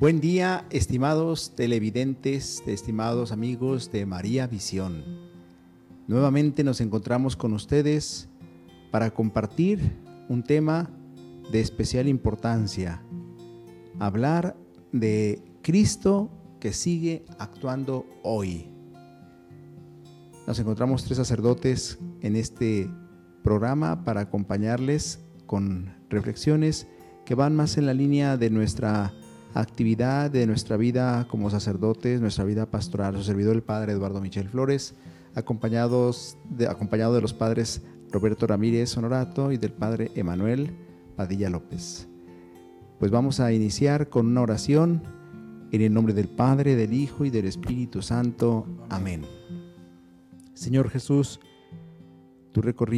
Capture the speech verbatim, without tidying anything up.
Buen día, estimados televidentes, estimados amigos de María Visión. Nuevamente nos encontramos con ustedes para compartir un tema de especial importancia. Hablar de Cristo que sigue actuando hoy. Nos encontramos tres sacerdotes en este programa para acompañarles con reflexiones que van más en la línea de nuestra actividad, de nuestra vida como sacerdotes, nuestra vida pastoral. Su servidor, el padre Eduardo Michel Flores, acompañados de, acompañado de los padres Roberto Ramírez Honorato y del padre Emanuel Padilla López. Pues vamos a iniciar con una oración en el nombre del Padre, del Hijo y del Espíritu Santo. Amén. Señor Jesús, tú recorriste